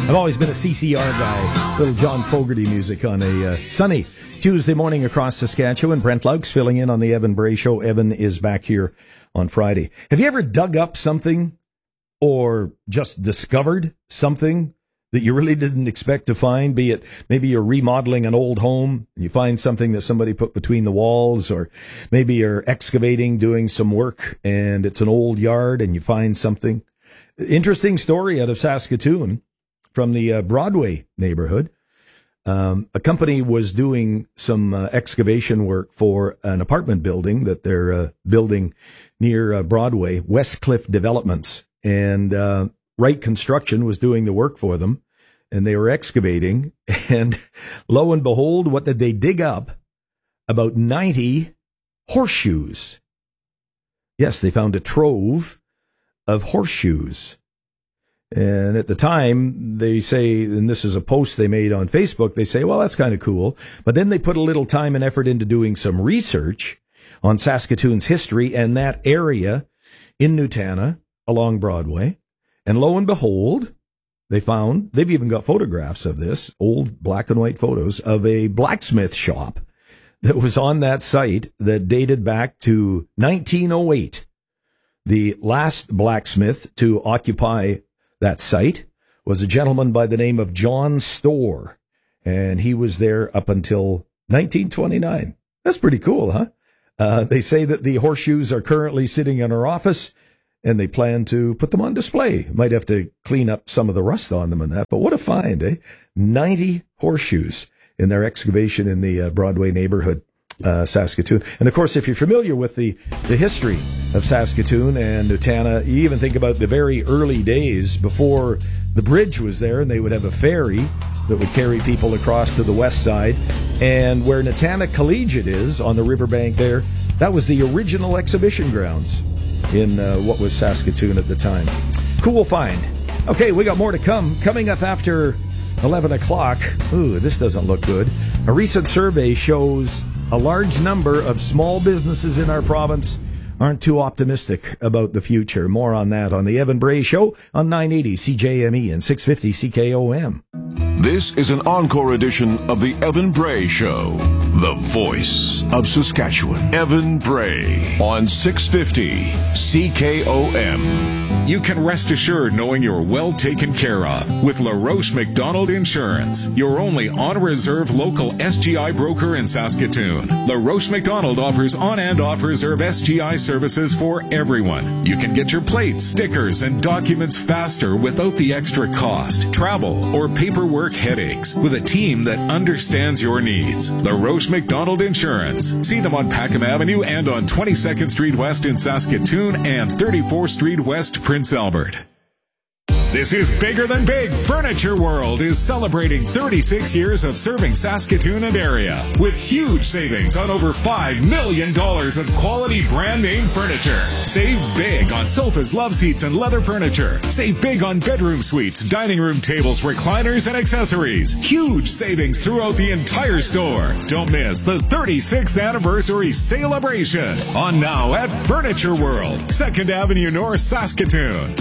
I've always been a CCR guy. Little John Fogerty music on a sunny Tuesday morning across Saskatchewan. Brent Laux filling in on the Evan Bray Show. Evan is back here on Friday. Have you ever dug up something or just discovered something that you really didn't expect to find? Be it maybe you're remodeling an old home and you find something that somebody put between the walls, or maybe you're excavating, doing some work, and it's an old yard and you find something. Interesting story out of Saskatoon from the Broadway neighborhood. A company was doing some excavation work for an apartment building that they're building near Broadway, Westcliff Developments. And Wright Construction was doing the work for them, and they were excavating. And lo and behold, what did they dig up? About 90 horseshoes. Yes, they found a trove of horseshoes. And at the time, they say, and this is a post they made on Facebook, they say, well, that's kind of cool. But then they put a little time and effort into doing some research on Saskatoon's history and that area in Nutana along Broadway. And lo and behold, they've even got photographs of this, old black and white photos of a blacksmith shop that was on that site that dated back to 1908. The last blacksmith to occupy that site was a gentleman by the name of John Storr, and he was there up until 1929. That's pretty cool, huh? They say that the horseshoes are currently sitting in our office, and they plan to put them on display. Might have to clean up some of the rust on them and that, but what a find, eh? 90 horseshoes in their excavation in the Broadway neighborhood. Saskatoon. And of course, if you're familiar with the history of Saskatoon and Nutana, you even think about the very early days before the bridge was there, and they would have a ferry that would carry people across to the west side. And where Nutana Collegiate is on the riverbank there, that was the original exhibition grounds in what was Saskatoon at the time. Cool find. Okay, we got more to come. Coming up after 11 o'clock. Ooh, this doesn't look good. A recent survey shows a large number of small businesses in our province aren't too optimistic about the future. More on that on the Evan Bray Show on 980 CJME and 650 CKOM. This is an encore edition of the Evan Bray Show, the voice of Saskatchewan. Evan Bray on 650 CKOM. You can rest assured knowing you're well taken care of with LaRoche McDonald Insurance, your only on-reserve local SGI broker in Saskatoon. LaRoche McDonald offers on- and off-reserve SGI services for everyone. You can get your plates, stickers, and documents faster without the extra cost, travel, or paperwork headaches with a team that understands your needs. LaRoche McDonald Insurance. See them on Packham Avenue and on 22nd Street West in Saskatoon and 34th Street West, Prince Albert. This is Bigger Than Big. Furniture World is celebrating 36 years of serving Saskatoon and area with huge savings on over $5 million of quality brand name furniture. Save big on sofas, love seats, and leather furniture. Save big on bedroom suites, dining room tables, recliners, and accessories. Huge savings throughout the entire store. Don't miss the 36th anniversary celebration on now at Furniture World, 2nd Avenue North, Saskatoon.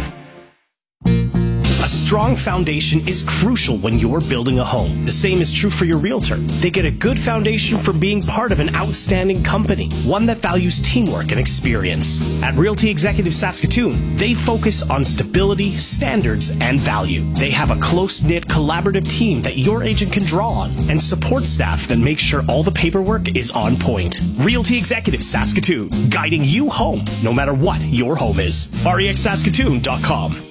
A strong foundation is crucial when you're building a home. The same is true for your realtor. They get a good foundation from being part of an outstanding company, one that values teamwork and experience. At Realty Executive Saskatoon, they focus on stability, standards, and value. They have a close-knit, collaborative team that your agent can draw on, and support staff that make sure all the paperwork is on point. Realty Executive Saskatoon, guiding you home, no matter what your home is. REXSaskatoon.com.